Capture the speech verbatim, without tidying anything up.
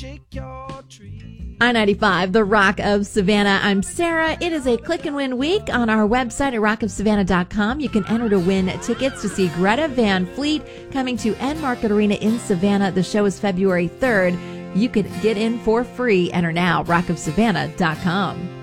I ninety-five, the Rock of Savannah. I'm Sarah. It is a click and win week on our website at rock of savannah dot com. You can enter to win tickets to see Greta Van Fleet coming to Enmarket Arena in Savannah. The show is February third. You could get in for free. Enter now, rock of savannah dot com.